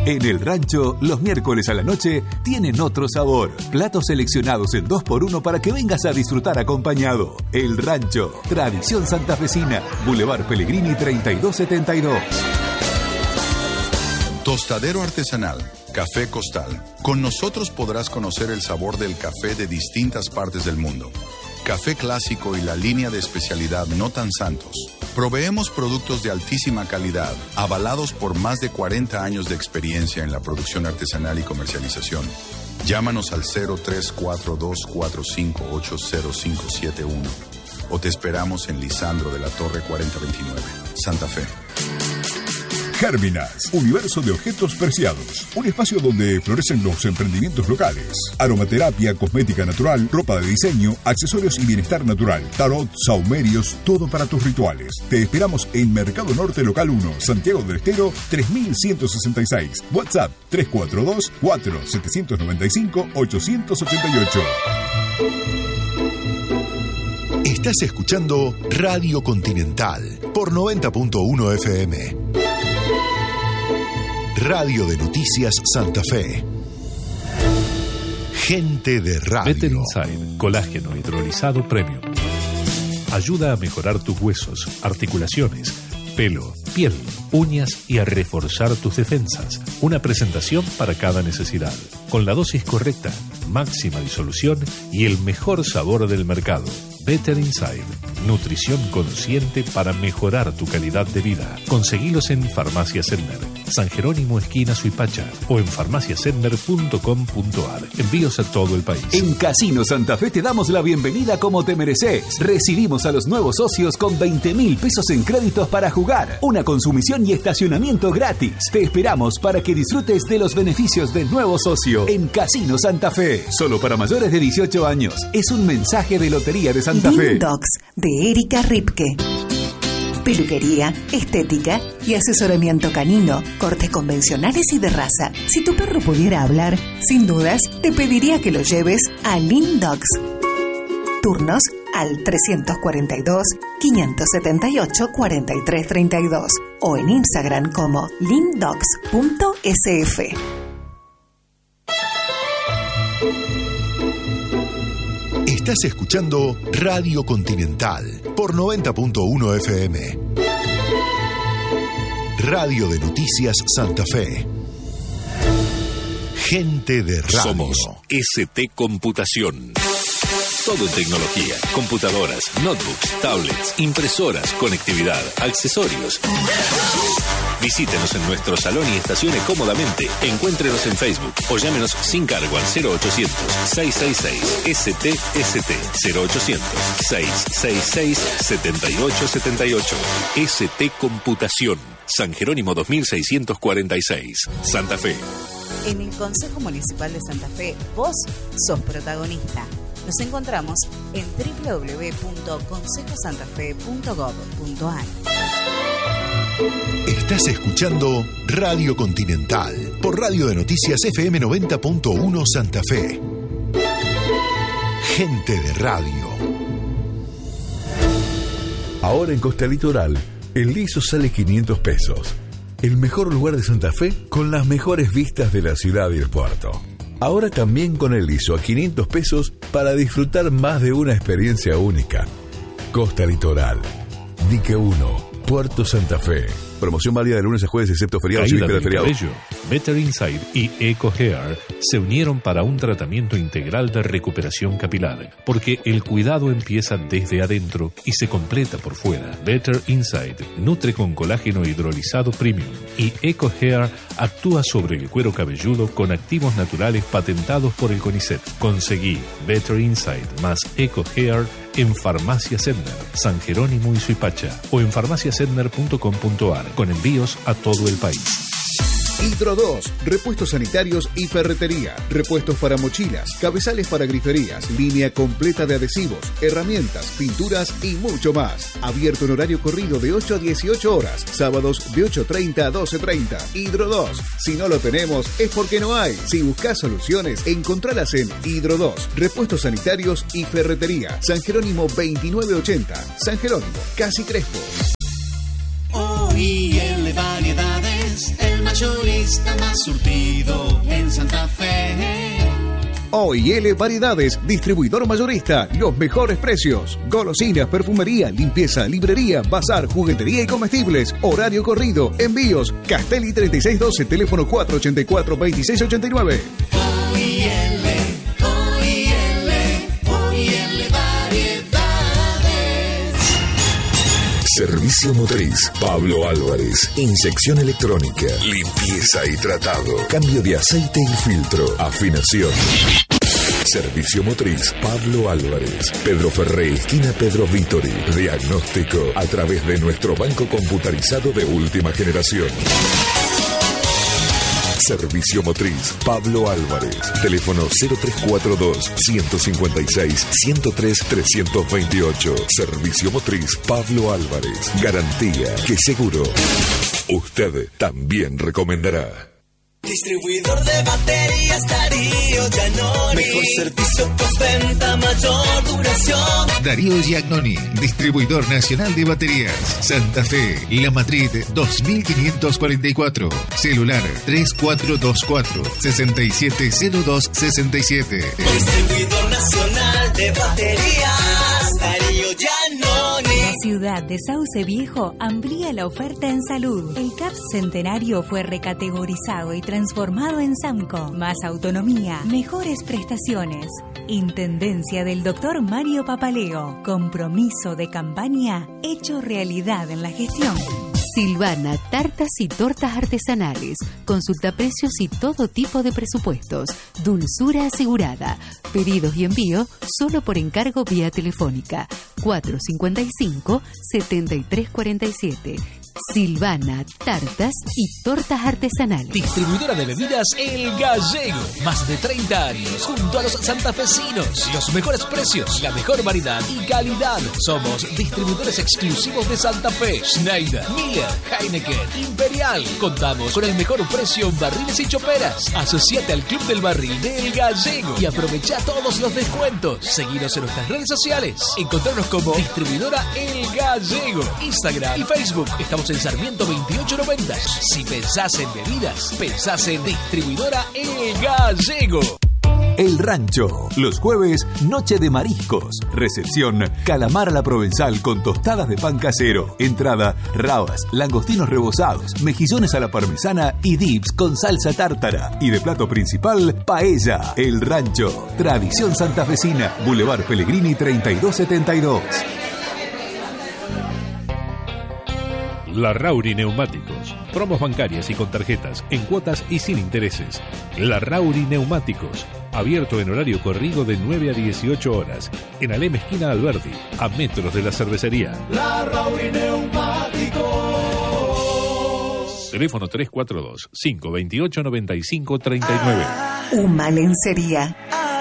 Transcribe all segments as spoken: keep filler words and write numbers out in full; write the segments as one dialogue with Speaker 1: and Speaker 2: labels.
Speaker 1: En El Rancho, los miércoles a la noche tienen otro sabor. Platos seleccionados en dos por uno para que vengas a disfrutar acompañado. El Rancho, tradición santafesina. Boulevard Pellegrini treinta y dos setenta y dos.
Speaker 2: Tostadero artesanal, Café Costal. Con nosotros podrás conocer el sabor del café de distintas partes del mundo. Café clásico y la línea de especialidad No Tan Santos. Proveemos productos de altísima calidad, avalados por más de cuarenta años de experiencia en la producción artesanal y comercialización. Llámanos al cero tres cuatro dos cuatro cinco ocho cero cinco siete uno o te esperamos en Lisandro de la Torre cuarenta veintinueve, Santa Fe.
Speaker 3: Gérminas, universo de objetos preciados. Un espacio donde florecen los emprendimientos locales. Aromaterapia, cosmética natural, ropa de diseño, accesorios y bienestar natural. Tarot, saumerios, todo para tus rituales. Te esperamos en Mercado Norte Local uno, Santiago del Estero, tres mil ciento sesenta y seis. WhatsApp tres cuatro dos cuatro siete nueve cinco ocho ocho ocho.
Speaker 4: Estás escuchando Radio Continental por noventa punto uno F M. Radio de Noticias Santa Fe. Gente de radio.
Speaker 5: Better Inside, colágeno hidrolizado premium. Ayuda a mejorar tus huesos, articulaciones, pelo, piel, uñas y a reforzar tus defensas. Una presentación para cada necesidad. Con la dosis correcta, máxima disolución y el mejor sabor del mercado. Better Inside, nutrición consciente para mejorar tu calidad de vida. Conseguilos en Farmacia Sedmer, San Jerónimo esquina Suipacha o en farmacia sedmer punto com punto a r. Envíos a todo el país.
Speaker 1: En Casino Santa Fe te damos la bienvenida como te mereces. Recibimos a los nuevos socios con veinte mil pesos en créditos para jugar, una consumición y estacionamiento gratis. Te esperamos para que disfrutes de los beneficios del nuevo socio en Casino Santa Fe. Solo para mayores de dieciocho años. Es un mensaje de Lotería de Santa Fe.
Speaker 6: Dogs de Erika Ripke. Peluquería, estética y asesoramiento canino, cortes convencionales y de raza. Si tu perro pudiera hablar, sin dudas, te pediría que lo lleves a Lean Dogs. Turnos al trescientos cuarenta y dos, quinientos setenta y ocho, cuarenta y tres treinta y dos o en Instagram como lean dogs punto s f.
Speaker 4: Estás escuchando Radio Continental por noventa punto uno F M. Radio de Noticias Santa Fe. Gente de radio.
Speaker 5: Somos S T Computación. Todo en tecnología, computadoras, notebooks, tablets, impresoras, conectividad, accesorios. Visítenos en nuestro salón y estacione cómodamente. Encuéntrenos en Facebook o llámenos sin cargo al cero ochocientos, seiscientos sesenta y seis S T S T cero ochocientos, seiscientos sesenta y seis, setenta y ocho setenta y ocho. S T Computación, San Jerónimo dos mil seiscientos cuarenta y seis, Santa Fe.
Speaker 7: En el Consejo Municipal de Santa Fe, vos sos protagonista. Nos encontramos en doble u doble u doble u punto consejo santa fe punto gob punto a r.
Speaker 4: Estás escuchando Radio Continental por Radio de Noticias F M noventa punto uno Santa Fe. Gente de radio.
Speaker 8: Ahora en Costa Litoral, el liso sale quinientos pesos. El mejor lugar de Santa Fe con las mejores vistas de la ciudad y el puerto. Ahora también con el liso a quinientos pesos para disfrutar más de una experiencia única. Costa Litoral, Dique uno, Puerto Santa Fe. Promoción válida de lunes a jueves excepto feriados y víspera de feriado.
Speaker 5: Better Inside y Eco Hair se unieron para un tratamiento integral de recuperación capilar, porque el cuidado empieza desde adentro y se completa por fuera. Better Inside nutre con colágeno hidrolizado premium y Eco Hair actúa sobre el cuero cabelludo con activos naturales patentados por el CONICET. Conseguí Better Inside más Eco Hair en Farmacia Sedmer, San Jerónimo y Suipacha o en farmacia sedmer punto com punto a r con envíos a todo el país.
Speaker 9: Hidro dos, repuestos sanitarios y ferretería, repuestos para mochilas, cabezales para griferías, línea completa de adhesivos, herramientas, pinturas y mucho más. Abierto en horario corrido de ocho a dieciocho horas, sábados de ocho treinta a doce treinta. Hidro dos, si no lo tenemos es porque no hay. Si buscas soluciones, encontralas en Hidro dos, repuestos sanitarios y ferretería, San Jerónimo veintinueve ochenta, San Jerónimo, Casi Crespo.
Speaker 10: O I L Variedades, el mayorista más más surtido en Santa Fe.
Speaker 9: O y ele Variedades, distribuidor mayorista, los mejores precios. Golosinas, perfumería, limpieza, librería, bazar, juguetería y comestibles. Horario corrido, envíos. Castelli treinta y seis doce, teléfono cuatro ocho cuatro, dos seis ocho nueve.
Speaker 10: O y ele, O y ele, O y ele Variedades.
Speaker 11: Servicio motriz Pablo Álvarez. Inyección electrónica, limpieza y tratado, cambio de aceite y filtro, afinación. Servicio motriz Pablo Álvarez. Pedro Ferré, esquina Pedro Vítori. Diagnóstico a través de nuestro banco computarizado de última generación. Servicio motriz Pablo Álvarez. Teléfono cero tres cuatro dos, uno cinco seis, uno cero tres, tres dos ocho. Servicio motriz Pablo Álvarez. Garantía que seguro usted también recomendará.
Speaker 12: Distribuidor de baterías Darío Giannoni. Mejor servicio postventa, mayor duración.
Speaker 13: Darío Giannoni, distribuidor nacional de baterías. Santa Fe, La Madrid dos mil quinientos cuarenta y cuatro. Celular tres cuatro dos cuatro, seis siete cero dos seis siete.
Speaker 12: Distribuidor nacional de baterías Darío Giannoni.
Speaker 14: La ciudad de Sauce Viejo amplía la oferta en salud. El C A P Centenario fue recategorizado y transformado en SAMCO. Más autonomía, mejores prestaciones. Intendencia del doctor Mario Papaleo. Compromiso de campaña hecho realidad en la gestión.
Speaker 15: Silvana, tartas y tortas artesanales. Consulta precios y todo tipo de presupuestos. Dulzura asegurada. Pedidos y envío solo por encargo vía telefónica. cuatro cinco cinco, siete tres cuatro siete. Silvana, tartas y tortas artesanales.
Speaker 16: Distribuidora de bebidas El Gallego. Más de treinta años junto a los santafesinos. Los mejores precios, la mejor variedad y calidad. Somos distribuidores exclusivos de Santa Fe. Schneider, Miller, Heineken, Imperial. Contamos con el mejor precio en barriles y choperas. Asociate al Club del Barril de El Gallego y aprovecha todos los descuentos. Seguinos en nuestras redes sociales. Encontrarnos como Distribuidora El Gallego. Instagram y Facebook. Estamos en Sarmiento veintiocho noventa. Si pensás en bebidas, pensás en Distribuidora El Gallego.
Speaker 1: El Rancho. Los jueves, noche de mariscos. Recepción, calamar a la provenzal con tostadas de pan casero. Entrada, rabas, langostinos rebozados, mejillones a la parmesana y dips con salsa tártara. Y de plato principal, paella. El Rancho. Tradición santafesina. Boulevard Pellegrini treinta y dos setenta y dos.
Speaker 5: La Rauri Neumáticos. Promos bancarias y con tarjetas, en cuotas y sin intereses. La Rauri Neumáticos. Abierto en horario corrido de nueve a dieciocho horas. En Alem esquina Alberdi, a metros de la cervecería.
Speaker 10: La Rauri Neumáticos.
Speaker 5: Teléfono tres cuatro dos, cinco dos ocho, nueve cinco tres nueve.
Speaker 6: Uma Lencería.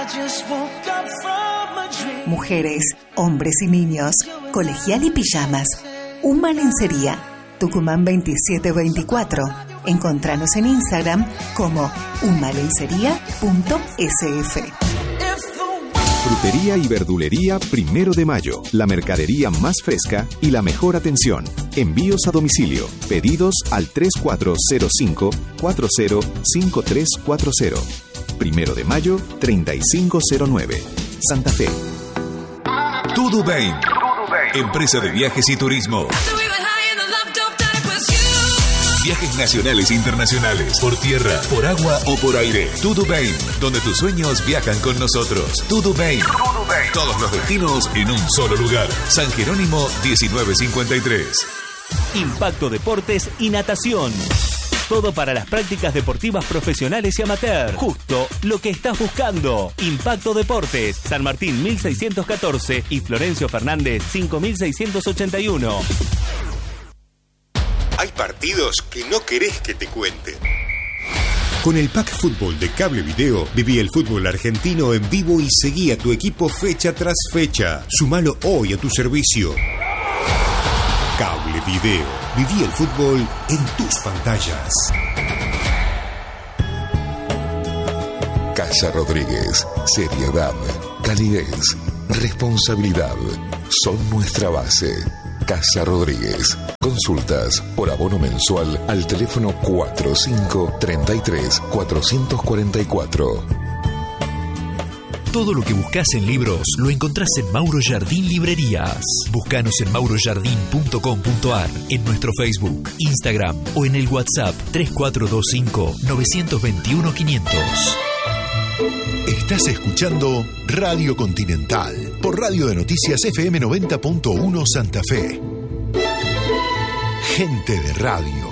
Speaker 6: Mujeres, hombres y niños, colegial y pijamas. Uma Lencería. Tucumán veintisiete veinticuatro. Encontranos en Instagram como umalencería punto s f.
Speaker 17: Frutería y verdulería Primero de Mayo. La mercadería más fresca y la mejor atención. Envíos a domicilio. Pedidos al tres cuatro cero cinco, cuatro cero cinco tres cuatro cero. Primero de Mayo, treinta y cinco cero nueve. Santa Fe.
Speaker 1: Tudubain. Empresa de viajes y turismo. Viajes nacionales e internacionales, por tierra, por agua o por aire. Tudubain, donde tus sueños viajan con nosotros. Tudubain. Todos los destinos en un solo lugar. San Jerónimo diecinueve cincuenta y tres.
Speaker 18: Impacto Deportes y Natación. Todo para las prácticas deportivas profesionales y amateur. Justo lo que estás buscando. Impacto Deportes, San Martín mil seiscientos catorce y Florencio Fernández cinco mil seiscientos ochenta y uno.
Speaker 19: Hay partidos que no querés que te cuenten.
Speaker 20: Con el Pack Fútbol de Cable Video, viví el fútbol argentino en vivo y seguí a tu equipo fecha tras fecha. Sumalo hoy a tu servicio. Cable Video. Viví el fútbol en tus pantallas.
Speaker 11: Casa Rodríguez. Seriedad, calidez, responsabilidad son nuestra base. Casa Rodríguez. Consultas por abono mensual al teléfono cuatro cinco tres tres cuatro cuatro cuatro.
Speaker 21: Todo lo que buscas en libros lo encontrás en Mauro Jardín Librerías. Búscanos en mauro jardín punto com punto ar, en nuestro Facebook, Instagram o en el WhatsApp tres cuatro dos cinco nueve dos uno cinco cero cero.
Speaker 4: Estás escuchando Radio Continental por Radio de Noticias F M noventa punto uno Santa Fe. Gente de radio.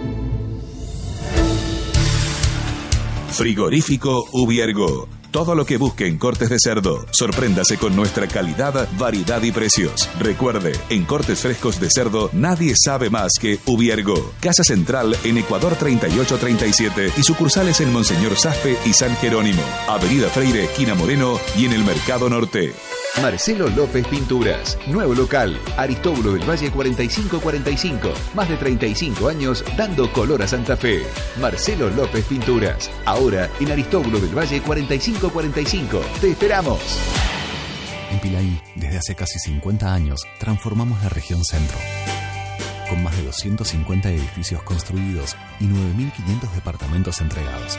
Speaker 1: Frigorífico Ubiergo. Todo lo que busque en cortes de cerdo. Sorpréndase con nuestra calidad, variedad y precios. Recuerde, en cortes frescos de cerdo, nadie sabe más que Ubiergo. Casa Central en Ecuador treinta y ocho treinta y siete y sucursales en Monseñor Saspe y San Jerónimo. Avenida Freire, esquina Moreno y en el Mercado Norte.
Speaker 17: Marcelo López Pinturas. Nuevo local. Aristóbulo del Valle cuarenta y cinco cuarenta y cinco. Más de treinta y cinco años dando color a Santa Fe. Marcelo López Pinturas. Ahora en Aristóbulo del Valle cuarenta y cinco cuarenta y cinco. ¡Te esperamos!
Speaker 22: En Pilaí, desde hace casi cincuenta años, transformamos la región centro. Con más de doscientos cincuenta edificios construidos y nueve mil quinientos departamentos entregados.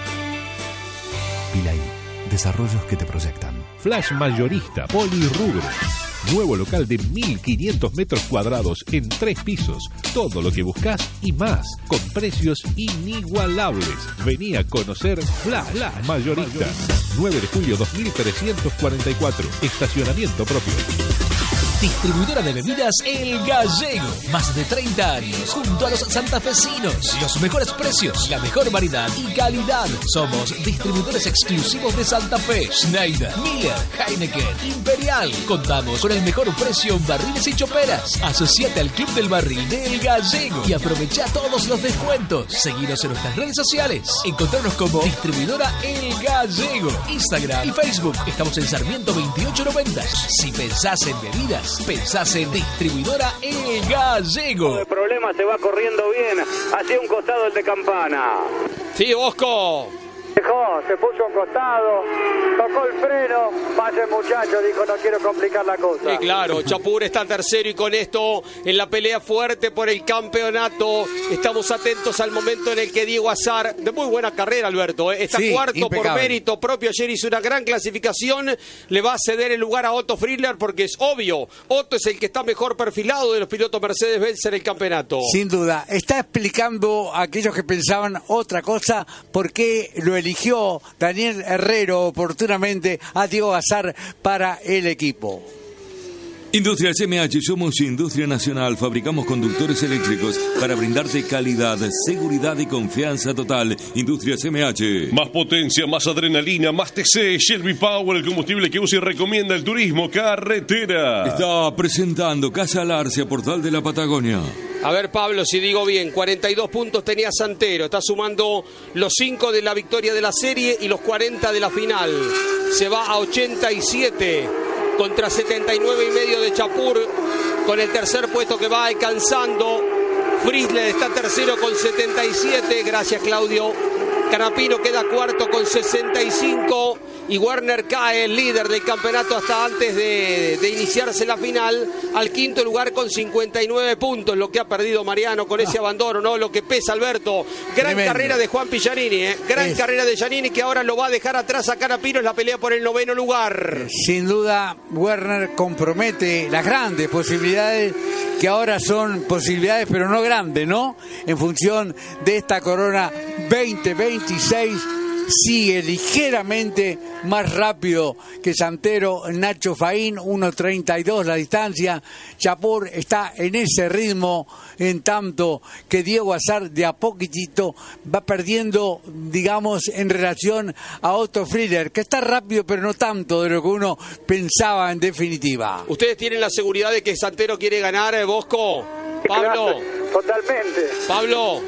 Speaker 22: Pilaí, desarrollos que te proyectan.
Speaker 5: Flash Mayorista Polirrubro. Nuevo local de mil quinientos metros cuadrados en tres pisos. Todo lo que buscas y más, con precios inigualables. Vení a conocer Flash, Flash Mayorista. nueve de julio dos mil trescientos cuarenta y cuatro. Estacionamiento propio.
Speaker 16: Distribuidora de bebidas El Gallego. Más de treinta años junto a los santafesinos. Los mejores precios, la mejor variedad y calidad. Somos distribuidores exclusivos de Santa Fe. Schneider, Miller, Heineken, Imperial. Contamos con el mejor precio en barriles y choperas. Asociate al Club del Barril de El Gallego y aprovecha todos los descuentos. Seguinos en nuestras redes sociales. Encontrarnos como Distribuidora El Gallego. Instagram y Facebook. Estamos en Sarmiento veintiocho noventa. Si pensás en bebidas, pensás en Distribuidora El Gallego.
Speaker 23: El problema se va corriendo bien hacia un costado el de Campana.
Speaker 24: Sí, Bosco.
Speaker 23: Dejó, se puso a un costado, tocó el freno, pase el muchacho, dijo no quiero complicar la cosa.
Speaker 24: Sí, claro, Chapur está tercero y con esto en la pelea fuerte por el campeonato. Estamos atentos al momento en el que Diego Azar, de muy buena carrera Alberto, ¿eh? está sí, cuarto impecable. Por mérito propio, ayer hizo una gran clasificación, le va a ceder el lugar a Otto Friedler porque es obvio, Otto es el que está mejor perfilado de los pilotos Mercedes-Benz en el campeonato.
Speaker 25: Sin duda, está explicando a aquellos que pensaban otra cosa, por qué lo eligió Daniel Herrero oportunamente a Diego Azar para el equipo.
Speaker 26: Industrias M H, somos industria nacional, fabricamos conductores eléctricos para brindarte calidad, seguridad y confianza total. Industrias M H.
Speaker 27: Más potencia, más adrenalina, más T C, Shelby Power, el combustible que usa y recomienda el turismo carretera.
Speaker 26: Está presentando Casa Larcia, Portal de la Patagonia.
Speaker 24: A ver, Pablo, si digo bien, cuarenta y dos puntos tenía Santero, está sumando los cinco de la victoria de la serie y los cuarenta de la final. Se va a ochenta y siete contra setenta y nueve y medio de Chapur, con el tercer puesto que va alcanzando. Friedler está tercero con setenta y siete, gracias Claudio. Canapino queda cuarto con sesenta y cinco y Werner cae el líder del campeonato hasta antes de, de iniciarse la final al quinto lugar con cincuenta y nueve puntos, lo que ha perdido Mariano con ese abandono, ¿no? Lo que pesa Alberto. Gran Tremendo. Carrera de Juan Pillarini, ¿eh? Gran es. carrera de Giannini que ahora lo va a dejar atrás a Canapino, es la pelea por el noveno lugar.
Speaker 25: Sin duda, Werner compromete las grandes posibilidades que ahora son posibilidades pero no grandes, ¿no? En función de esta corona veinte veintiséis, sigue ligeramente más rápido que Santero Nacho Faín, uno treinta y dos la distancia. Chapur está en ese ritmo, en tanto que Diego Azar de a poquitito va perdiendo, digamos, en relación a Otto Friedler, que está rápido pero no tanto de lo que uno pensaba en definitiva.
Speaker 24: ¿Ustedes tienen la seguridad de que Santero quiere ganar, eh, Bosco? Pablo.
Speaker 23: Totalmente.
Speaker 24: Pablo.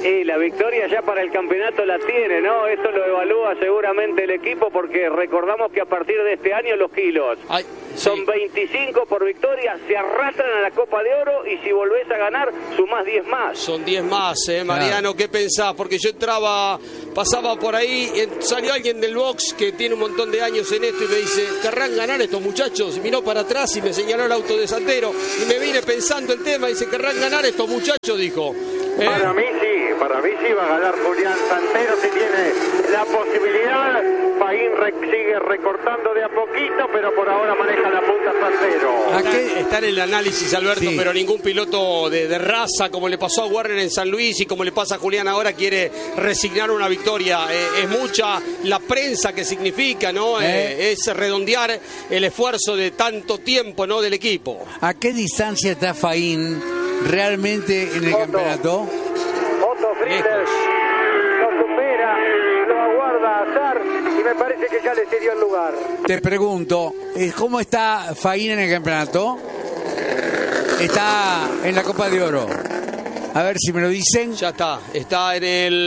Speaker 23: Y la victoria ya para el campeonato la tiene, ¿no? Esto lo evalúa seguramente el equipo porque recordamos que a partir de este año los kilos
Speaker 24: Ay,
Speaker 23: son
Speaker 24: sí.
Speaker 23: veinticinco por victoria, se arrastran a la Copa de Oro y si volvés a ganar, sumás diez más.
Speaker 24: Son diez más, eh, Mariano, ¿qué pensás? Porque yo entraba, pasaba por ahí, y salió alguien del box que tiene un montón de años en esto y me dice, ¿querrán ganar estos muchachos? Y miró para atrás y me señaló el auto de Santero y me vine pensando el tema, dice, ¿querrán ganar estos muchachos? Dijo. ¿Eh?
Speaker 23: Para mí sí, para mí sí va a ganar Julián Santero si tiene la posibilidad. Faín re sigue recortando de a poquito, pero por ahora maneja la punta Santero.
Speaker 24: Está, está en el análisis, Alberto,
Speaker 25: Sí.
Speaker 24: pero ningún piloto de, de raza, como le pasó a Warner en San Luis y como le pasa a Julián ahora, quiere resignar una victoria. Eh, es mucha la prensa que significa, ¿no? Eh,
Speaker 25: Eh.
Speaker 24: es redondear el esfuerzo de tanto tiempo, ¿no? Del equipo.
Speaker 25: ¿A qué distancia está Faín realmente en el
Speaker 23: Otto.
Speaker 25: campeonato?
Speaker 23: Otto Friedler lo supera, lo aguarda Azar y me parece que ya le cedió el lugar.
Speaker 25: Te pregunto, eh, ¿cómo está Faín en el campeonato? Está en la Copa de Oro. A ver si me lo dicen.
Speaker 24: Ya está, está en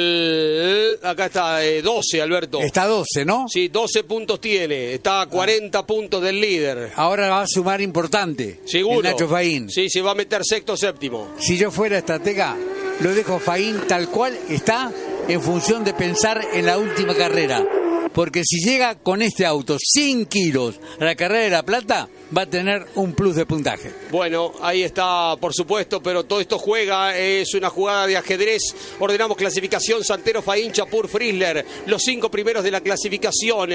Speaker 24: el... Acá está, eh, doce, Alberto.
Speaker 25: Está doce, ¿no?
Speaker 24: Sí, doce puntos tiene, está a cuarenta puntos del líder.
Speaker 25: Ahora va a sumar importante.
Speaker 24: Seguro.
Speaker 25: El Nacho Faín.
Speaker 24: Sí, se va a meter sexto o séptimo.
Speaker 25: Si yo fuera estratega, lo dejo Faín tal cual está en función de pensar en la última carrera. Porque si llega con este auto cien kilos a la carrera de La Plata, va a tener un plus de puntaje.
Speaker 24: Bueno, ahí está, por supuesto, pero todo esto juega, es una jugada de ajedrez. Ordenamos clasificación, Santero, Faín, Chapur, Frizzler, los cinco primeros de la clasificación.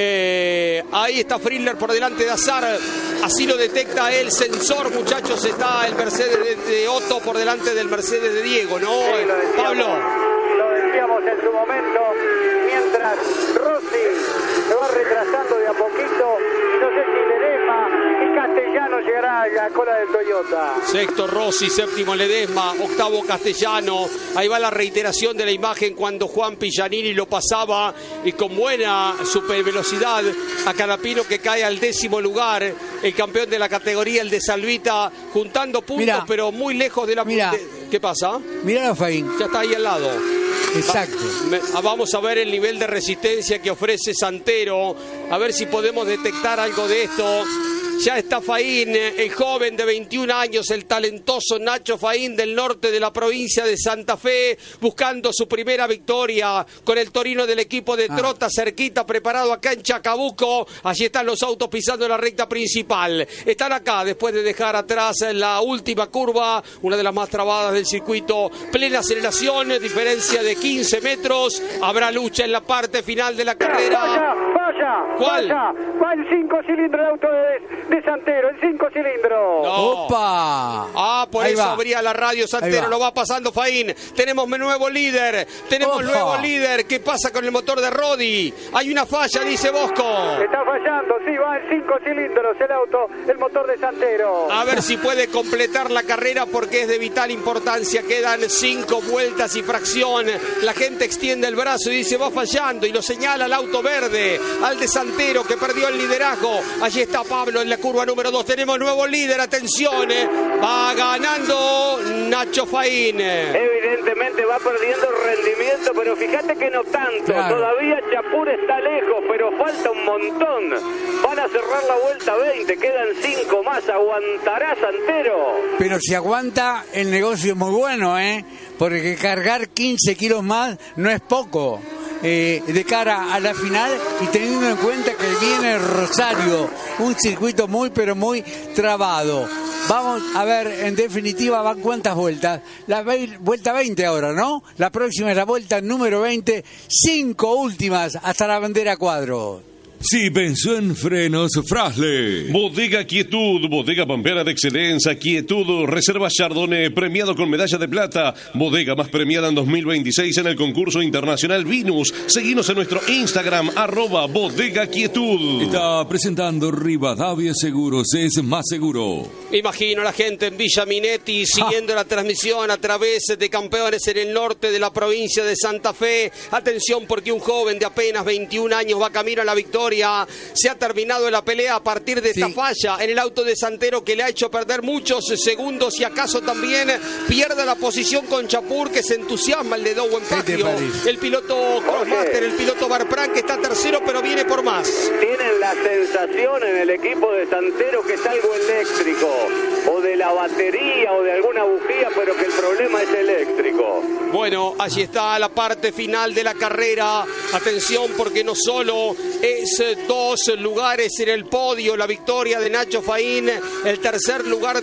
Speaker 24: Eh, ahí está Frizzler por delante de Azar, así lo detecta el sensor, muchachos, está el Mercedes de, de Otto por delante del Mercedes de Diego, ¿no?
Speaker 23: Sí, lo decíamos,
Speaker 24: Pablo.
Speaker 23: Lo decíamos en su momento, mientras Rossi se va retrasando de a poquito, y no sé si Ledesma y Castellano llegará a la cola del Toyota.
Speaker 24: Sexto Rossi, séptimo Ledesma, octavo Castellano. Ahí va la reiteración de la imagen cuando Juan Pillanini lo pasaba y con buena supervelocidad a Canapino, que cae al décimo lugar. El campeón de la categoría, el de Salvita, juntando puntos,
Speaker 25: Mirá.
Speaker 24: pero muy lejos de la...
Speaker 25: Mirá.
Speaker 24: de- ¿Qué pasa?
Speaker 25: Mirá a Faín.
Speaker 24: Ya está ahí al lado.
Speaker 25: Exacto.
Speaker 24: Me- Vamos a ver el nivel de resistencia que ofrece Santero, a ver si podemos detectar algo de esto. Ya está Faín, el joven de veintiún años, el talentoso Nacho Faín del norte de la provincia de Santa Fe, buscando su primera victoria con el Torino del equipo de Trota, cerquita, preparado acá en Chacabuco. Allí están los autos pisando la recta principal. Están acá después de dejar atrás la última curva, una de las más trabadas del circuito. Plena aceleración, diferencia de quince metros. Habrá lucha en la parte final de la carrera.
Speaker 23: Vaya, vaya,
Speaker 24: ¿Cuál?
Speaker 23: vaya, va el cinco cilindros de auto de, de Santero, el cinco cilindros.
Speaker 24: No.
Speaker 25: ¡Opa!
Speaker 24: Ah, por
Speaker 25: Ahí
Speaker 24: eso
Speaker 25: va.
Speaker 24: abría la radio Santero,
Speaker 25: va.
Speaker 24: lo va pasando Faín. Tenemos nuevo líder, tenemos
Speaker 25: Opa.
Speaker 24: nuevo líder. ¿Qué pasa con el motor de Rodi? Hay una falla, dice Bosco.
Speaker 23: Está fallando, sí, va en cinco cilindros el auto, el motor de Santero.
Speaker 24: A ver si puede completar la carrera porque es de vital importancia. Quedan cinco vueltas y fracción. La gente extiende el brazo y dice va fallando y lo señala al auto verde, al de Santero que perdió el liderazgo. Allí está Pablo en la curva número dos. Tenemos nuevo líder, atención. eh. Va ganando Nacho Faín.
Speaker 23: Evidentemente va perdiendo rendimiento, pero fíjate que no tanto.
Speaker 25: Claro.
Speaker 23: Todavía Chapur está lejos, pero falta un montón. Van a cerrar la vuelta veinte, quedan cinco más. ¿Aguantará Santero?
Speaker 25: Pero si aguanta, el negocio es muy bueno, ¿eh? Porque cargar quince kilos más no es poco. Eh, de cara a la final y teniendo en cuenta que viene Rosario, un circuito muy pero muy trabado. Vamos a ver, en definitiva, van cuántas vueltas. La ve- vuelta veinte ahora, ¿no? La próxima es la vuelta número veinte, cinco últimas hasta la bandera cuadro.
Speaker 26: Si pensó en frenos, Frasle.
Speaker 27: Bodega Quietud, bodega pampeana de excelencia, Quietud, reserva Chardonnay, premiado con medalla de plata, bodega más premiada en dos mil veintiséis en el concurso internacional Vinus. Seguinos en nuestro Instagram, arroba bodega Quietud.
Speaker 26: Está presentando Rivadavia Seguros, es más seguro.
Speaker 24: Me imagino a la gente en Villa Minetti siguiendo la transmisión a través de Campeones en el norte de la provincia de Santa Fe. Atención porque un joven de apenas veintiún años va camino a la victoria. victoria. Se ha terminado la pelea a partir de esta sí. falla en el auto de Santero, que le ha hecho perder muchos segundos y acaso también pierda la posición con Chapur, que se entusiasma el de Dowen Patio. El piloto Crossmaster, el piloto Barpran, que está tercero pero viene por más.
Speaker 23: Tienen la sensación en el equipo de Santero que es algo eléctrico, o de la batería o de alguna bujía, pero que el problema es eléctrico.
Speaker 24: Bueno, allí está la parte final de la carrera. Atención, porque no solo es dos lugares en el podio, la victoria de Nacho Faín, el tercer lugar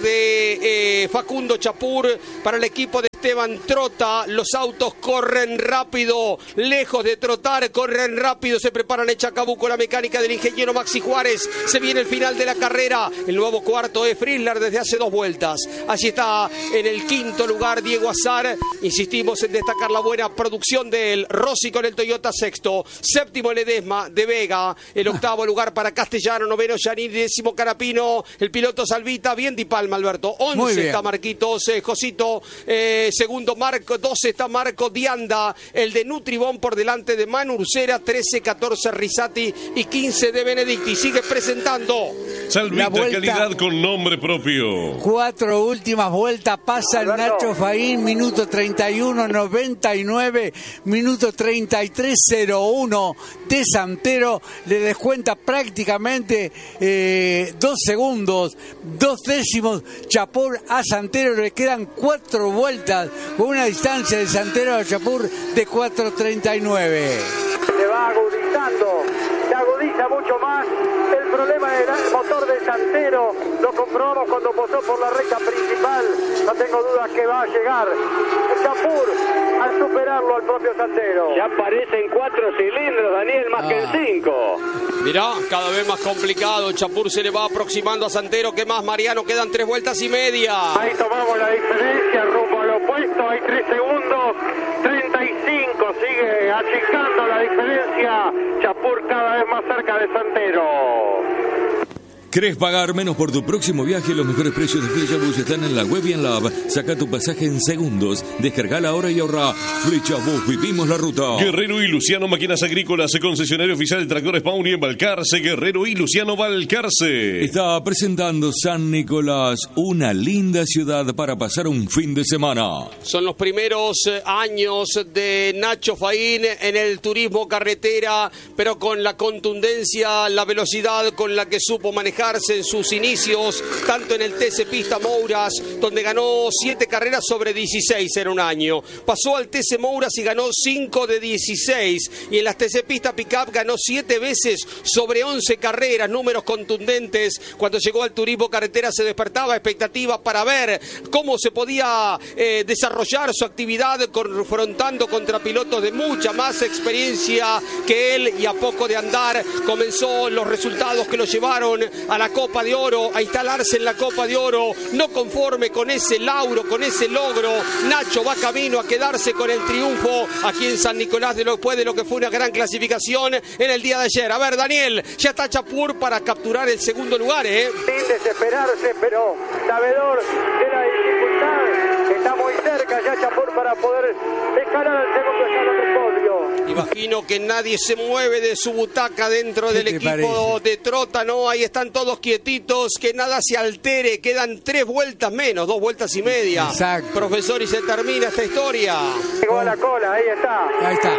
Speaker 24: de eh, Facundo Chapur para el equipo de Esteban Trota. Los autos corren rápido, lejos de trotar, corren rápido, se preparan en Chacabuco, la mecánica del ingeniero Maxi Juárez. Se viene el final de la carrera, el nuevo cuarto de Frizzler desde hace dos vueltas. Allí está en el quinto lugar Diego Azar. Insistimos en destacar la buena producción de él. Rossi con el Toyota sexto, séptimo Ledesma de Vega, el octavo lugar para Castellano, noveno Giannini, décimo Carapino, el piloto Salvita, bien Di Palma, Alberto. once está Marquitos, eh, Josito, eh, segundo Marco, doce está Marco Dianda, el de Nutribón por delante de Manu Ursera, trece, catorce Risati y quince de Benedicti. Sigue presentando.
Speaker 27: Salvita, calidad con nombre propio.
Speaker 25: Cuatro últimas vueltas, pasa el Nacho Faín, minuto treinta y uno noventa y nueve, minuto treinta y tres cero uno de Santero, le descuenta prácticamente eh, dos segundos, dos décimos Chapur a Santero, le quedan cuatro vueltas con una distancia de Santero a Chapur de cuatro treinta y nueve.
Speaker 23: Se va agudizando, se agudiza mucho más el problema del motor de Santero, lo comprobamos cuando pasó por la recta principal, no tengo dudas que va a llegar el Chapur al superarlo al propio Santero. Ya aparecen cuatro cilindros, Daniel, más ah. que en cinco.
Speaker 24: Mirá, cada vez más complicado, Chapur se le va aproximando a Santero. ¿Qué más, Mariano? Quedan tres vueltas y media.
Speaker 23: Ahí tomamos la diferencia, rumbo al opuesto, hay tres segundos, treinta y cinco, sigue achicando la diferencia, Chapur cada vez más cerca de Santero.
Speaker 26: ¿Querés pagar menos por tu próximo viaje? Los mejores precios de Flechabus están en la web y en la app. Saca tu pasaje en segundos. Descargala ahora y ahorra. Flechabus, vivimos la ruta.
Speaker 27: Guerrero y Luciano Máquinas Agrícolas, concesionario oficial de tractores Pauni en Balcarce. Guerrero y Luciano Balcarce.
Speaker 26: Está presentando San Nicolás, una linda ciudad para pasar un fin de semana.
Speaker 24: Son los primeros años de Nacho Faín en el turismo carretera, pero con la contundencia, la velocidad con la que supo manejar en sus inicios, tanto en el T C Pista Mouras, donde ganó siete carreras sobre dieciséis en un año. Pasó al T C Mouras y ganó cinco de dieciséis. Y en las T C Pista Pickup ganó siete veces sobre once carreras, números contundentes. Cuando llegó al turismo carretera se despertaba expectativa para ver cómo se podía eh, desarrollar su actividad confrontando contra pilotos de mucha más experiencia que él, y a poco de andar comenzó los resultados que lo llevaron a la Copa de Oro, a instalarse en la Copa de Oro. No conforme con ese lauro, con ese logro, Nacho va camino a quedarse con el triunfo aquí en San Nicolás, de lo, después de lo que fue una gran clasificación en el día de ayer. A ver, Daniel, ya está Chapur para capturar el segundo lugar, ¿eh?
Speaker 23: Sin desesperarse, pero sabedor de la dificultad, está muy cerca ya Chapur para poder escalar al segundo escalón del podio.
Speaker 24: Imagino que nadie se mueve de su butaca dentro del equipo parece? de Trota, ¿no? Ahí están todos quietitos, que nada se altere. Quedan tres vueltas menos, dos vueltas y media.
Speaker 25: Exacto.
Speaker 24: Profesor, y se termina esta historia.
Speaker 23: Llegó a la cola, ahí está.
Speaker 25: Ahí está.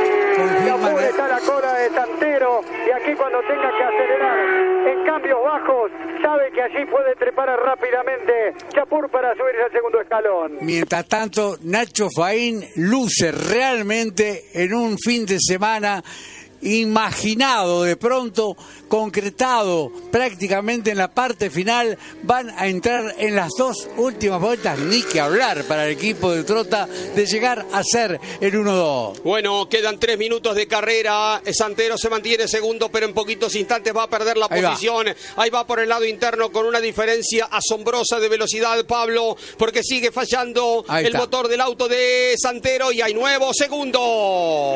Speaker 23: Chapur está la cola de Santero, y aquí cuando tenga que acelerar en cambios bajos, sabe que allí puede trepar rápidamente Chapur para subirse al segundo escalón.
Speaker 25: Mientras tanto, Nacho Faín luce realmente en un fin de semana imaginado, de pronto concretado prácticamente en la parte final. Van a entrar en las dos últimas vueltas, ni que hablar para el equipo de Trota de llegar a ser el uno dos.
Speaker 24: Bueno, quedan tres minutos de carrera. Santero se mantiene segundo, pero en poquitos instantes va a perder la Ahí posición. Va. Ahí va por el lado interno con una diferencia asombrosa de velocidad, Pablo, porque sigue fallando Ahí el está. motor del auto de Santero, y hay nuevo segundo.
Speaker 23: Se llama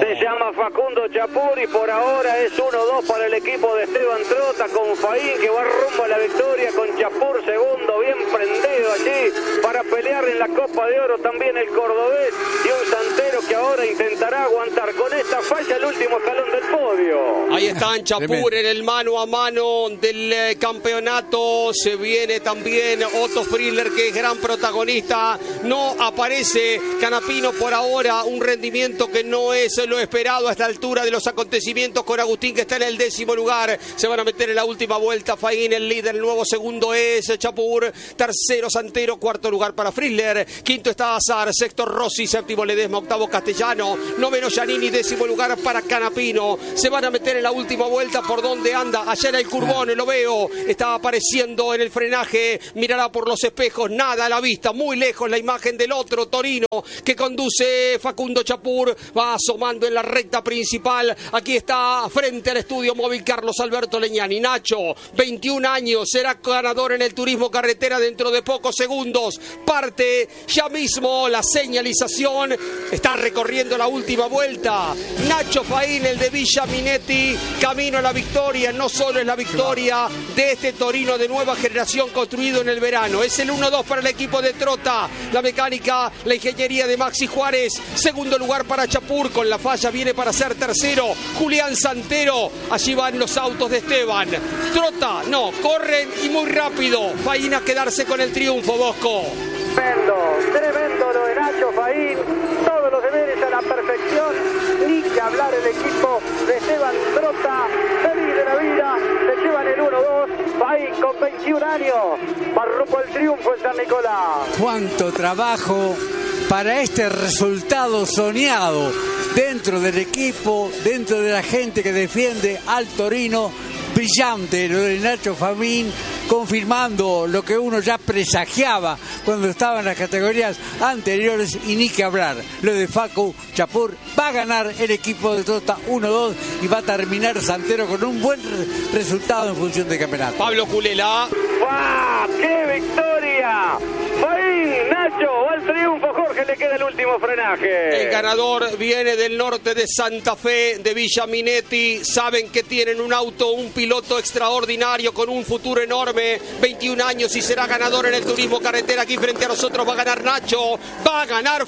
Speaker 23: llama Facundo Chapur y por ahora es uno dos para el equipo de Esteban Trota con Faín que va rumbo a la victoria con Chapur segundo, bien prendido allí para pelear en la Copa de Oro también el cordobés y un santero que ahora intentará aguantar con esta falla el último escalón del podio.
Speaker 24: Ahí están Chapur en el mano a mano del eh, campeonato. Se viene también Otto Friedler, que es gran protagonista. No aparece Canapino por ahora, un rendimiento que no es lo esperado a esta altura de los acontecimientos con Agustín, que está en el décimo lugar. Se van a meter en la última vuelta Faín, el líder, el nuevo segundo es Chapur, tercero Santero, cuarto lugar para Friedler, quinto está Azar, sexto Rossi, séptimo Ledesma, octavo Castellano, noveno Giannini, décimo lugar para Canapino. Se van a meter en la última vuelta por donde anda. Allá en el Curbón, lo veo, está apareciendo en el frenaje, mirará por los espejos, nada a la vista, muy lejos la imagen del otro Torino que conduce Facundo Chapur, va asomando en la recta principal. Aquí está frente al estudio móvil Carlos Alberto Leñani. Nacho, veintiún años, será ganador en el turismo carretera dentro de pocos segundos. Parte ya mismo la señalización, está recorriendo la última vuelta. Nacho Faín, el de Villa Minetti, camino a la victoria. No solo es la victoria de este Torino de nueva generación construido en el verano, es el uno dos para el equipo de Trota. La mecánica, la ingeniería de Maxi Juárez. Segundo lugar para Chapur, con la falla viene para ser tercero Julián Santero. Allí van los autos de Esteban. Trota, no, corren y muy rápido. Faín a quedarse con el triunfo, Bosco.
Speaker 23: Tremendo, tremendo lo de Nacho Faín, todos los deberes a la perfección, ni que hablar el equipo de Esteban Trota, feliz de la vida, se llevan el uno dos, Faín con veintiún años, va rumbo al triunfo en San Nicolás.
Speaker 25: Cuánto trabajo para este resultado soñado dentro del equipo, dentro de la gente que defiende al Torino. Brillante lo de Nacho Faín, confirmando lo que uno ya presagiaba cuando estaba en las categorías anteriores, y ni que hablar. Lo de Facu Chapur, va a ganar el equipo de Trota uno dos y va a terminar Santero con un buen resultado en función del campeonato.
Speaker 24: Pablo Culela.
Speaker 23: ¡Wow! ¡Qué victoria! Faín, Nacho, al triunfo. Jorge, le queda el último frenaje.
Speaker 24: El ganador viene del norte de Santa Fe, de Villa Minetti. Saben que tienen un auto, un piloto extraordinario con un futuro enorme. veintiún años y será ganador en el turismo carretera. Aquí frente a nosotros va a ganar Nacho, va a ganar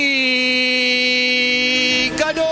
Speaker 24: Faín. ¡Ganó!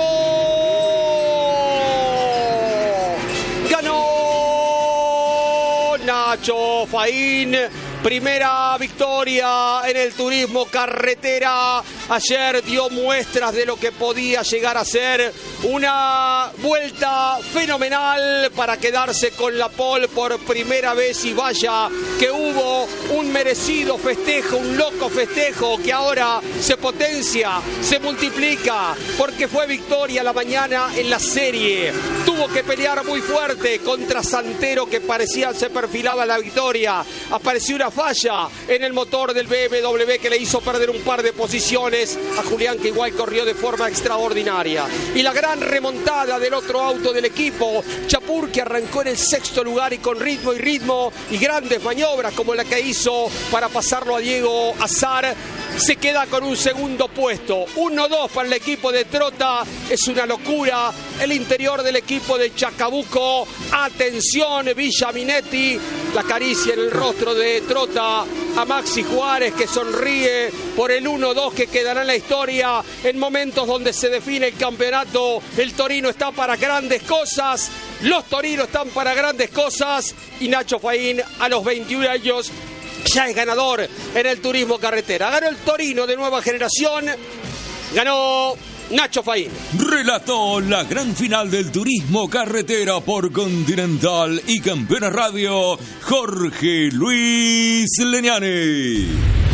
Speaker 24: ¡Ganó! Nacho Faín. Primera victoria en el turismo carretera. Ayer dio muestras de lo que podía llegar a ser una vuelta fenomenal para quedarse con la pole por primera vez, y vaya que hubo un merecido festejo, un loco festejo que ahora se potencia, se multiplica, porque fue victoria la mañana en la serie. Tuvo que pelear muy fuerte contra Santero, que parecía se perfilaba la victoria. Apareció una falla en el motor del B M W que le hizo perder un par de posiciones a Julián, que igual corrió de forma extraordinaria. Y la gran remontada del otro auto del equipo, Chapur, que arrancó en el sexto lugar y con ritmo y ritmo y grandes maniobras como la que hizo para pasarlo a Diego Azar, se queda con un segundo puesto. uno dos para el equipo de Trota. Es una locura el interior del equipo de Chacabuco. Atención, Villa Minetti, la caricia en el rostro de Trota a Maxi Juárez, que sonríe por el uno dos que quedará en la historia en momentos donde se define el campeonato. El Torino está para grandes cosas, los Torinos están para grandes cosas, y Nacho Faín a los veintiún años ya es ganador en el turismo carretera. Ganó el Torino de nueva generación, ganó Nacho Faín.
Speaker 26: Relató la gran final del turismo carretera por Continental y Campeones Radio, Jorge Luis Leñani.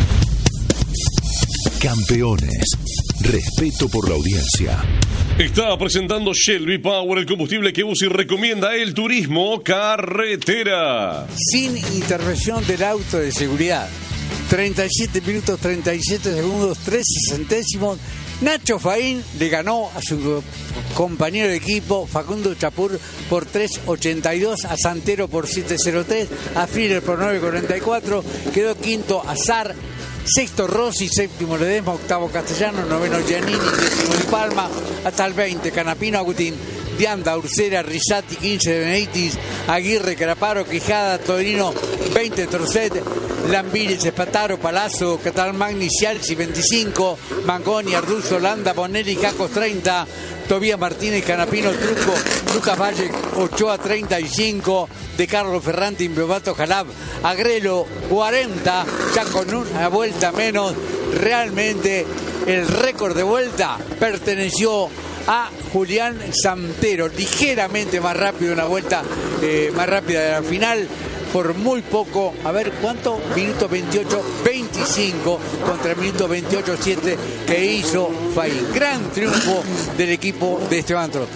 Speaker 4: Campeones. Respeto por la audiencia.
Speaker 27: Está presentando Shelby Power, el combustible que usa y recomienda el turismo carretera.
Speaker 25: Sin intervención del auto de seguridad. treinta y siete minutos, treinta y siete segundos, trece centésimos. Nacho Faín le ganó a su compañero de equipo Facundo Chapur por tres ochenta y dos, a Santero por siete cero tres, a Friedler por nueve cuarenta y cuatro, quedó quinto Azar sexto Rossi, séptimo Ledesma, octavo Castellano, noveno Giannini, décimo Di Palma, hasta el veinte Canapino, Agustín, Dianda, Ursera, Risati, quince Beneitis, Aguirre, Caraparo, Quijada, Torino, veinte Trocet, Lambiris, Espataro, Palazzo, Catalmagni, Cialci, veinticinco, Mangoni, Arduzo, Landa, Bonelli, Cacos, treinta, Tobías Martínez, Canapino, Truco, Lucas Valle, Ochoa, treinta y cinco, De Carlos Ferrante, Imbeobato, Jalab, Agrelo, cuarenta, ya con una vuelta menos. Realmente el récord de vuelta perteneció a Julián Santero, ligeramente más rápido, una vuelta eh, más rápida de la final, por muy poco. A ver cuánto, minuto veintiocho veinticinco contra el minuto veintiocho siete que hizo Faín. Gran triunfo del equipo de Esteban Trota.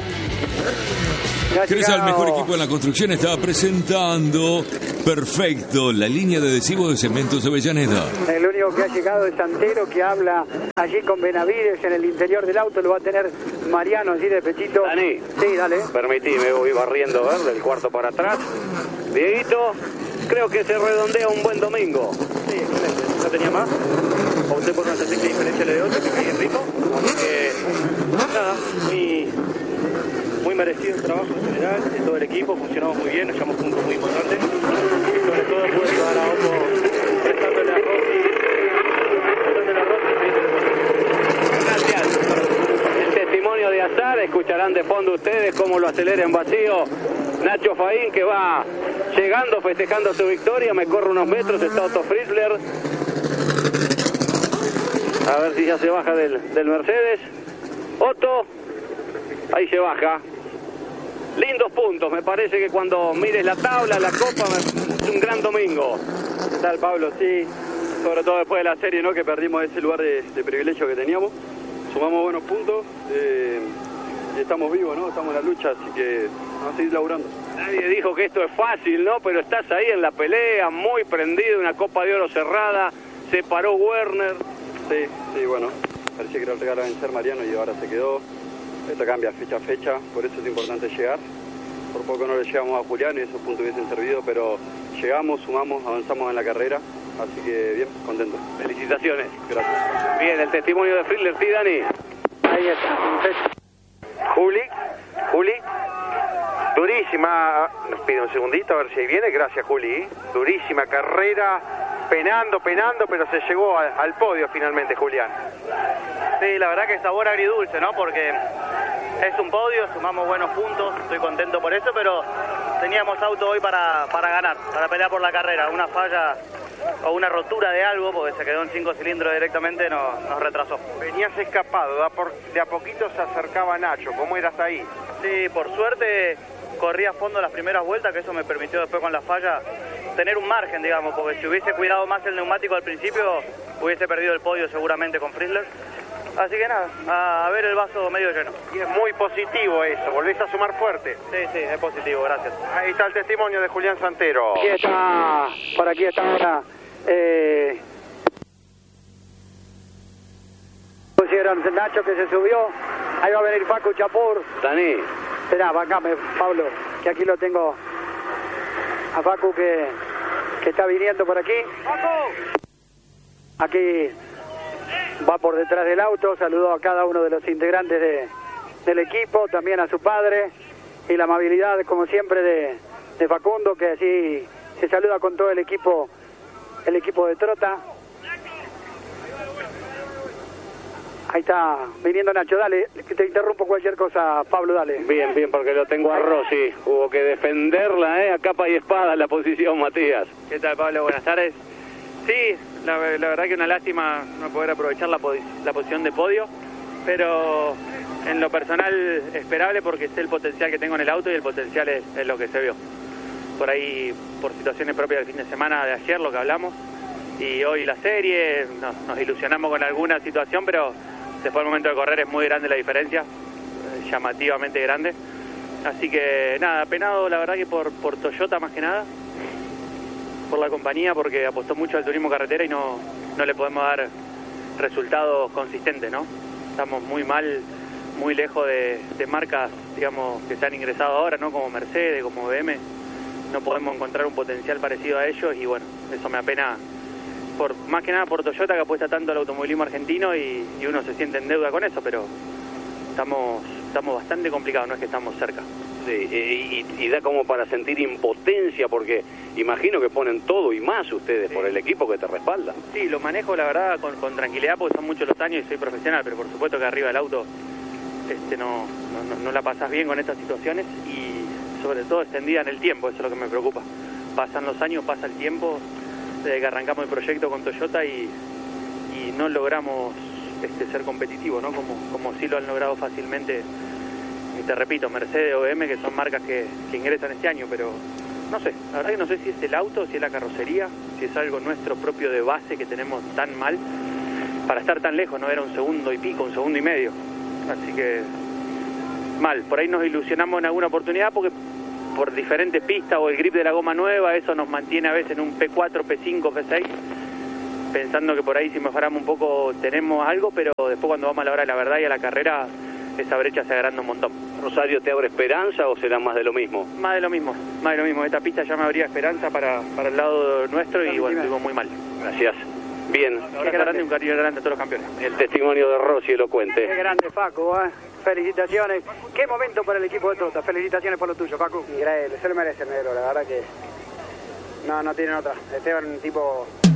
Speaker 26: Cresa, el mejor equipo en la construcción, estaba presentando perfecto la línea de adhesivos de Cementos Avellaneda.
Speaker 23: El único que ha llegado es Santero, que habla allí con Benavides en el interior del auto. Lo va a tener Mariano allí de pechito.
Speaker 2: Dani,
Speaker 23: sí, dale.
Speaker 2: Permitime, voy barriendo, ver, del cuarto para atrás. Dieguito, creo que se redondea un buen domingo.
Speaker 23: Sí, excelente. ¿No tenía más? Opté por una estrategia diferente a la de otro, que caí en ritmo.
Speaker 2: Eh, nada, muy... Muy merecido el trabajo en general, de todo el equipo, funcionamos muy bien, nos llevamos puntos muy importantes. Y sobre todo pude ayudar a Otto prestándole a Rossi, prestándole a Rossi. Gracias. El testimonio de Azar, escucharán de fondo ustedes cómo lo acelera en vacío Nacho Faín, que va llegando, festejando su victoria, me corre unos metros, está Otto Frizzler. A ver si ya se baja del, del Mercedes. Otto, ahí se baja. Lindos puntos, me parece que cuando mires la tabla, la copa, es un gran domingo.
Speaker 3: ¿Qué tal, Pablo? Sí, sobre todo después de la serie, ¿no? Que perdimos ese lugar de, de privilegio que teníamos. Sumamos buenos puntos eh, y estamos vivos, ¿no? Estamos en la lucha, así que vamos a seguir laburando.
Speaker 2: Nadie dijo que esto es fácil, ¿no? Pero estás ahí en la pelea, muy prendido, una Copa de Oro cerrada, se paró Werner.
Speaker 3: Sí, sí, bueno, parecía que era el regalo a vencer Mariano y ahora se quedó. Esto cambia fecha a fecha, por eso es importante llegar. Por poco no le llegamos a Julián y esos puntos hubiesen servido, pero llegamos, sumamos, avanzamos en la carrera, así que bien, contento.
Speaker 2: Felicitaciones.
Speaker 3: Gracias.
Speaker 2: Bien, el testimonio de Frizzler, sí, Dani.
Speaker 23: Ahí está.
Speaker 2: Juli, Juli. Durísima, nos pide un segundito a ver si ahí viene, gracias Juli. Durísima carrera, penando, penando, pero se llegó al, al podio finalmente, Julián.
Speaker 7: Sí, la verdad que sabor agridulce, ¿no? Porque es un podio, sumamos buenos puntos, estoy contento por eso, pero teníamos auto hoy para, para ganar, para pelear por la carrera. Una falla o una rotura de algo, porque se quedó en cinco cilindros directamente, nos, nos retrasó.
Speaker 2: Venías escapado, de a, por, de a poquito se acercaba Nacho, ¿cómo eras ahí?
Speaker 7: Sí, por suerte corrí a fondo las primeras vueltas, que eso me permitió después con la falla tener un margen, digamos, porque si hubiese cuidado más el neumático al principio, hubiese perdido el podio seguramente con Frizzler. Así que nada, a, a ver el vaso medio lleno.
Speaker 2: Y es muy positivo eso, volvés a sumar fuerte.
Speaker 7: Sí, sí, es positivo, gracias.
Speaker 2: Ahí está el testimonio de Julián Santero.
Speaker 23: Aquí está, por aquí está ahora. Eh, pusieron Nacho que se subió. Ahí va a venir Facu Chapur.
Speaker 2: Dani.
Speaker 23: Esperá, bancame, Pablo, que aquí lo tengo a Facu que, que está viniendo por aquí.
Speaker 7: ¡Facu!
Speaker 23: Aquí va por detrás del auto, saludó a cada uno de los integrantes de, del equipo, también a su padre, y la amabilidad, como siempre, de, de Facundo, que así se saluda con todo el equipo, el equipo de Trota. Ahí está viniendo Nacho, dale, que te interrumpo cualquier cosa, Pablo, dale.
Speaker 2: Bien, bien, porque lo tengo a Rossi, hubo que defenderla, ¿eh? A capa y espada la posición, Matías.
Speaker 7: ¿Qué tal, Pablo? Buenas tardes. Sí, la, la verdad que una lástima no poder aprovechar la, la posición de podio, pero en lo personal esperable porque sé el potencial que tengo en el auto y el potencial es, es lo que se vio. Por ahí, por situaciones propias del fin de semana de ayer, lo que hablamos, y hoy la serie, nos, nos ilusionamos con alguna situación, pero después del momento de correr es muy grande la diferencia, llamativamente grande. Así que nada, penado la verdad que por, por Toyota más que nada, por la compañía, porque apostó mucho al turismo carretera y no, no le podemos dar resultados consistentes, ¿no? Estamos muy mal, muy lejos de, de marcas, digamos, que se han ingresado ahora, ¿no? Como Mercedes, como B M. No podemos encontrar un potencial parecido a ellos y bueno, eso me apena por más que nada por Toyota, que apuesta tanto al automovilismo argentino y, y uno se siente en deuda con eso, pero estamos, estamos bastante complicados, no es que estamos cerca.
Speaker 8: Sí, y, y, y da como para sentir impotencia, porque imagino que ponen todo y más ustedes sí. por el equipo que te respalda.
Speaker 7: Sí, lo manejo la verdad con, con tranquilidad porque son muchos los años y soy profesional, pero por supuesto que arriba del auto este, no, no, no, no la pasás bien con estas situaciones y sobre todo extendida en el tiempo, eso es lo que me preocupa. Pasan los años, pasa el tiempo, desde que arrancamos el proyecto con Toyota y, y no logramos este, ser competitivos, ¿no? Como, como sí lo han logrado fácilmente. Y te repito, Mercedes o B M, que son marcas que, que ingresan este año, pero no sé, la verdad que no sé si es el auto, si es la carrocería, si es algo nuestro propio de base que tenemos tan mal para estar tan lejos, no era un segundo y pico, un segundo y medio, así que mal, por ahí nos ilusionamos en alguna oportunidad porque por diferentes pistas o el grip de la goma nueva, eso nos mantiene a veces en un P cuatro, P cinco, P seis, pensando que por ahí si mejoramos un poco tenemos algo, pero después cuando vamos a la hora de la verdad y a la carrera, esa brecha se agranda un montón.
Speaker 8: ¿Rosario te abre esperanza o será más de lo mismo?
Speaker 7: Más de lo mismo, más de lo mismo. Esta pista ya me abría esperanza para, para el lado nuestro y bueno, estuvo muy mal.
Speaker 8: Gracias. Bien.
Speaker 7: Un abrazo grande y un cariño grande a todos los campeones.
Speaker 8: El testimonio de Rossi elocuente.
Speaker 23: Qué grande, Facu, ¿eh? Felicitaciones. Qué momento para el equipo de Tota. Felicitaciones por lo tuyo, Facu.
Speaker 9: Increíble, se lo merece el negro, la verdad que no, no tienen otra. Esteban, un tipo